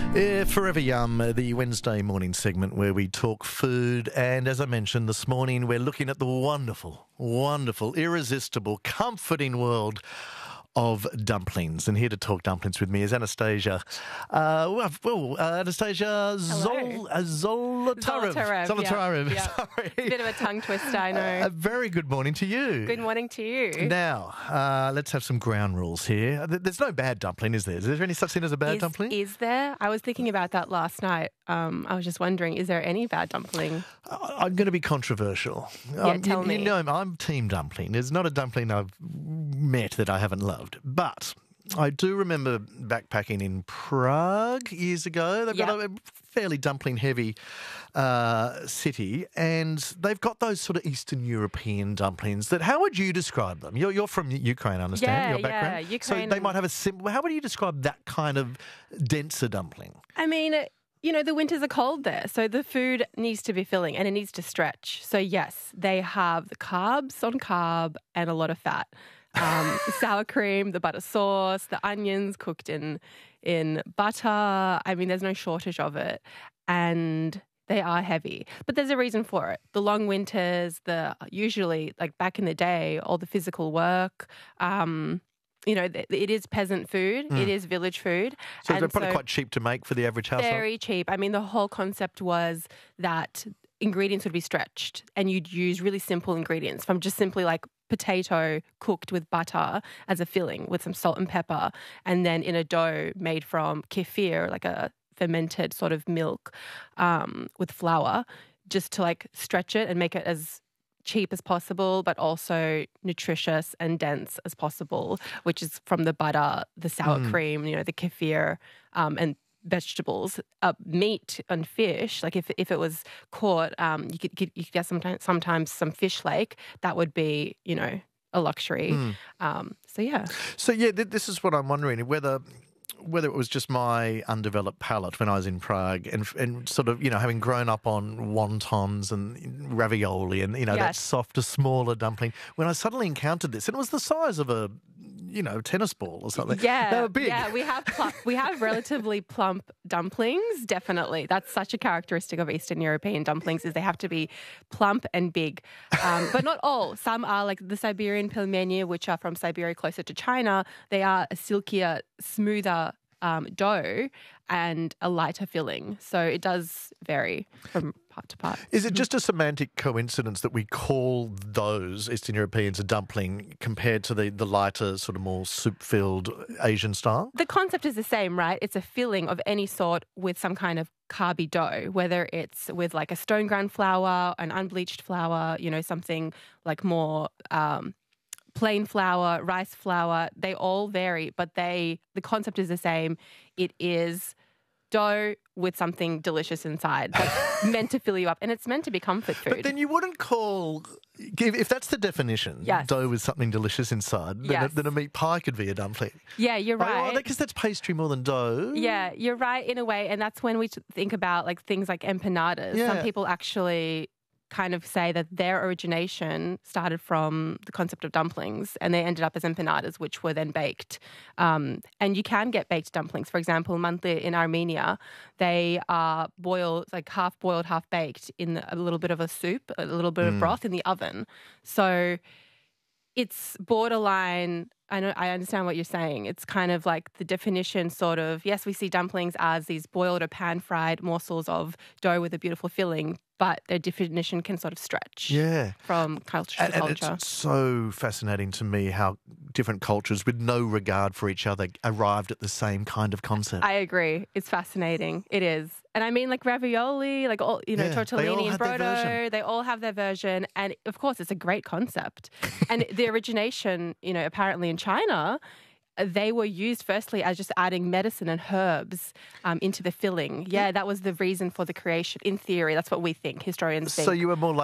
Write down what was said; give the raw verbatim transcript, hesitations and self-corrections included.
Yeah, Forever Yum, uh, the Wednesday morning segment where we talk food. And as I mentioned this morning, we're looking at the wonderful, wonderful, irresistible, comforting world of dumplings. And here to talk dumplings with me is Anastasia. Uh, well, well, uh, Anastasia Zol, uh, Zolotarev. Zolotarev, Zolotarev, yeah. sorry. Bit of a tongue twister, I know. A very good morning to you. Good morning to you. Now, uh, let's have some ground rules here. There's no bad dumpling, is there? Is there any such thing as a bad is, dumpling? Is there? I was thinking about that last night. Um, I was just wondering, is there any bad dumpling? I'm going to be controversial. Yeah, um, tell you, me. You know, I'm team dumpling. There's not a dumpling I've met that I haven't loved. But I do remember backpacking in Prague years ago. They've got Yep. a fairly dumpling-heavy uh, city, and they've got those sort of Eastern European dumplings that, how would you describe them? You're, you're from Ukraine, I understand, Yeah, your background. yeah, So Ukraine they and- might have a simple... How would you describe that kind of denser dumpling? I mean, you know, the winters are cold there, so the food needs to be filling and it needs to stretch. So yes, they have the carbs on carb and a lot of fat. Um, sour cream, the butter sauce, the onions cooked in in butter. I mean, there's no shortage of it. And they are heavy. But there's a reason for it. The long winters, the usually, like back in the day, all the physical work, um, you know, it is peasant food. Mm. It is village food. So And they're probably so- quite cheap to make for the average household? very cheap. I mean, the whole concept was that ingredients would be stretched and you'd use really simple ingredients from just simply like potato cooked with butter as a filling with some salt and pepper, and then in a dough made from kefir, like a fermented sort of milk um, with flour, just to like stretch it and make it as cheap as possible, but also nutritious and dense as possible, which is from the butter, the sour Mm. cream, you know, the kefir, um, and vegetables. Uh, meat and fish, like if if it was caught, um, you could, you could get sometimes sometimes some fish flake. That would be, you know, a luxury. Mm. Um, so yeah, So yeah, th- this is what I'm wondering, whether whether it was just my undeveloped palate when I was in Prague and and sort of, you know, having grown up on wontons and ravioli and, you know, that Yes. softer, smaller dumpling, when I suddenly encountered this, and it was the size of a, you know, tennis ball or something. yeah, They were big. yeah. We have plump, we have relatively plump dumplings. Definitely, that's such a characteristic of Eastern European dumplings is they have to be plump and big, um, but not all. Some are like the Siberian pelmeni, which are from Siberia closer to China. They are a silkier, smoother um, dough and a lighter filling. So it does vary from part to part. Is it just a semantic coincidence that we call those Eastern Europeans a dumpling compared to the, the lighter, sort of more soup-filled Asian style? The concept is the same, right? It's a filling of any sort with some kind of carby dough, whether it's with like a stone ground flour, an unbleached flour, you know, something like more um, plain flour, rice flour. They all vary, but they the concept is the same. It is dough with something delicious inside that's meant to fill you up, and it's meant to be comfort food. But then you wouldn't call, if if that's the definition, Yes. dough with something delicious inside, then, Yes. a, then a meat pie could be a dumpling. yeah, you're right. Because that's pastry more than dough. Yeah, you're right in a way. And that's when we t- think about like things like empanadas. Yeah. Some people actually kind of say that their origination started from the concept of dumplings and they ended up as empanadas, which were then baked. Um, and you can get baked dumplings. For example, mantli in Armenia, they are boiled, like half boiled, half baked in a little bit of a soup, a little bit Mm. of broth in the oven. So it's borderline. I know I understand what you're saying. It's kind of like the definition sort of, yes, we see dumplings as these boiled or pan-fried morsels of dough with a beautiful filling, but their definition can sort of stretch Yeah. from culture And, to and culture. it's so fascinating to me how different cultures with no regard for each other arrived at the same kind of concept. I agree. It's fascinating. It is. And I mean, like ravioli, like all, you know, Yeah, they all tortellini and had their version. brodo, they all have their version. And of course, it's a great concept. And the origination, you know, apparently in China, they were used firstly as just adding medicine and herbs um, into the filling. Yeah, that was the reason for the creation. In theory, that's what we think, historians think. So you were more